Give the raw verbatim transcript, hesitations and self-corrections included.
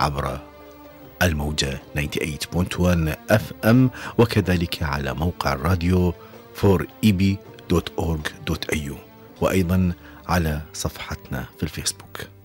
عبر الموجة ثمانية وتسعين فاصلة واحد اف ام، وكذلك على موقع الراديو فور إي بي دوت أورغ دوت إيه يو، وأيضا على صفحتنا في الفيسبوك.